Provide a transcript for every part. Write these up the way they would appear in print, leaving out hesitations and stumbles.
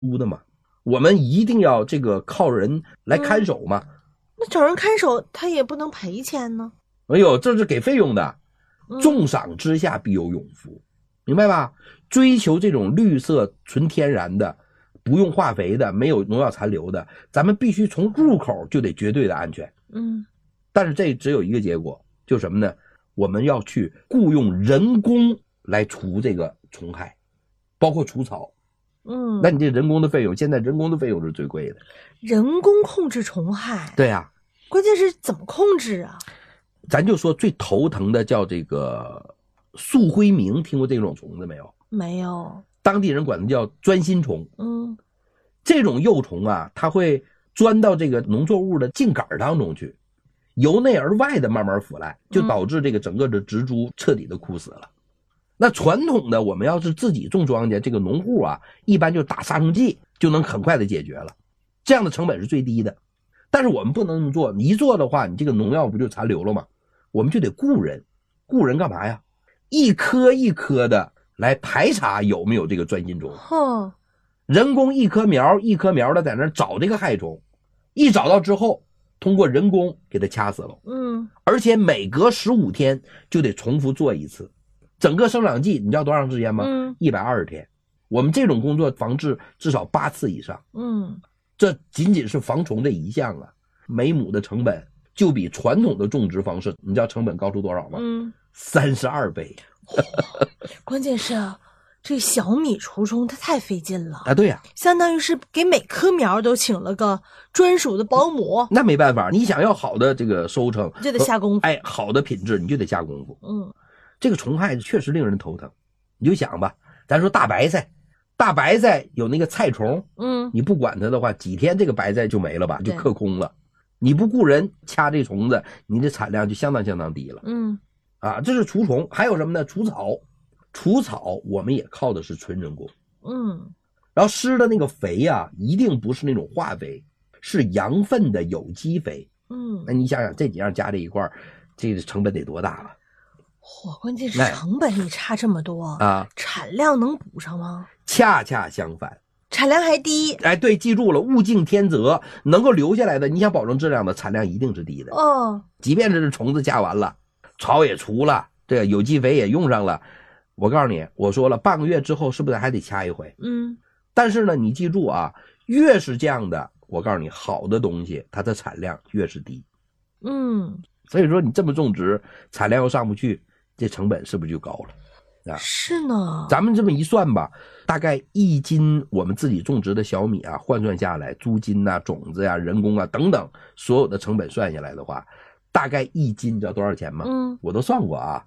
租的嘛，我们一定要这个靠人来看守嘛。 那找人看守他也不能赔钱呢。 哎呦，这是给费用的，重赏之下必有勇夫，明白吧？追求这种绿色纯天然的，不用化肥的，没有农药残留的，咱们必须从入口就得绝对的安全。但是这只有一个结果，就是什么呢？我们要去雇佣人工来除这个虫害，包括除草。那你这人工的费用，现在人工的费用是最贵的。 人工控制虫害？ 对啊， 关键是怎么控制啊？ 咱就说最头疼的叫这个素灰明，听过这种虫子没有？ 没有。 当地人管它叫钻心虫。这种幼虫啊，它会钻到这个农作物的茎秆当中去，由内而外的慢慢腐烂，就导致这个整个的植株彻底的枯死了。那传统的我们要是自己种庄稼，这个农户啊，一般就打杀虫剂就能很快的解决了，这样的成本是最低的。但是我们不能这么做，你一做的话，你这个农药不就残留了吗？我们就得雇人，雇人干嘛呀？一颗一颗的来排查有没有这个钻心虫。人工一颗苗一颗苗的在那找这个害虫，一找到之后，通过人工给它掐死了。而且每隔15天就得重复做一次。整个生长季你知道多长时间吗？120天。我们这种工作防治至少8次以上。这仅仅是防虫这一项啊，每亩的成本就比传统的种植方式，你知道成本高出多少吗？32倍。 关键是这小米除虫它太费劲了啊！对呀， 相当于是给每棵苗都请了个专属的保姆。 那没办法，你想要好的这个收成， 就得下功夫。 好的品质你就得下功夫。这个虫害确实令人头疼。你就想吧，咱说大白菜，大白菜有那个菜虫，你不管它的话，几天这个白菜就没了吧，就克空了。你不雇人掐这虫子，你的产量就相当低了。这是除虫。还有什么呢？除草。除草我们也靠的是纯人工。然后施的那个肥啊，一定不是那种化肥，是羊粪的有机肥。那你想想这几样加在一块儿，这个成本得多大了？ 关键是成本也差这么多产量能补上吗？ 恰恰相反， 产量还低。 对，记住了，物竞天择，能够留下来的，你想保证质量的，产量一定是低的。即便是虫子掐完了，草也除了，这个有机肥也用上了，我告诉你，我说了，半个月之后是不是还得掐一回？但是呢，你记住啊，越是这样的，我告诉你，好的东西它的产量越是低。所以说你这么种植，产量又上不去，这成本是不是就高了？ 是呢。 咱们这么一算吧，大概1斤我们自己种植的小米啊，换算下来，租金啊、种子啊、人工啊等等，所有的成本算下来的话，大概1斤你知道多少钱吗？我都算过啊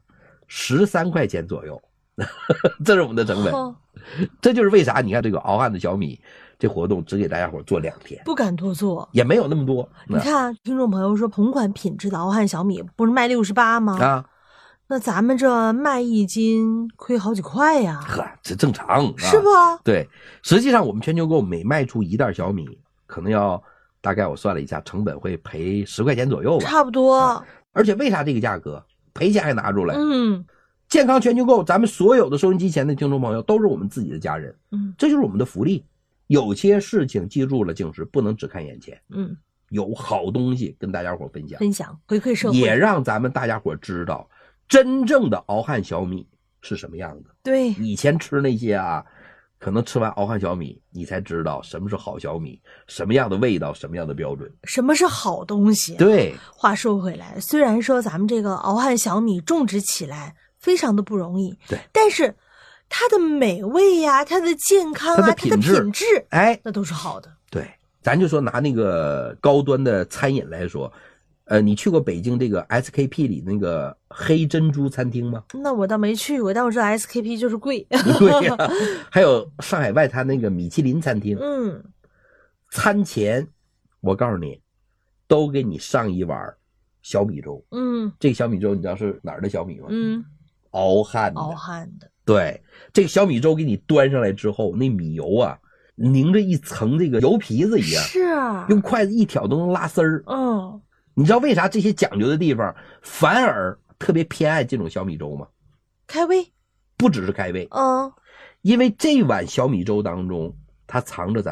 ，13块钱左右。这是我们的成本。这就是为啥你看这个敖汉的小米这活动只给大家伙做2天， 不敢多做， 也没有那么多。 你看听众朋友说同款品质的敖汉小米不是卖68吗？那咱们这卖1斤亏好几块呀。 这正常是吧？ 对，实际上我们全球购每卖出1袋小米，可能要大概我算了一下，成本会赔10块钱左右吧， 差不多。 而且为啥这个价格赔钱还拿出来？健康全球购，咱们所有的收音机前的听众朋友都是我们自己的家人，这就是我们的福利。有些事情记住了，就是不能只看眼前，有好东西跟大家伙分享， 回馈社会， 也让咱们大家伙知道真正的敖汉小米是什么样的。 对， 以前吃那些啊，可能吃完敖汉小米，你才知道什么是好小米，什么样的味道，什么样的标准， 什么是好东西。 对， 话说回来，虽然说咱们这个敖汉小米种植起来非常的不容易， 对， 但是它的美味呀、它的健康啊、它的品质，那都是好的。 对，咱就说拿那个高端的餐饮来说，你去过北京这个 SKP 里那个黑珍珠餐厅吗？ 那我倒没去过，但我知道 SKP 就是贵。 对呀，还有上海外滩那个米其林餐厅，餐前我告诉你，都给你上一碗小米粥。这个小米粥你知道是哪儿的小米吗？敖汉的。对，这个小米粥给你端上来之后，那米油啊，凝着一层这个油皮子一样， 是啊， 用筷子一挑都能拉丝儿。你知道为啥这些讲究的地方反而特别偏爱这种小米粥吗？ 开胃， 不只是开胃，因为这碗小米粥当中它藏着咱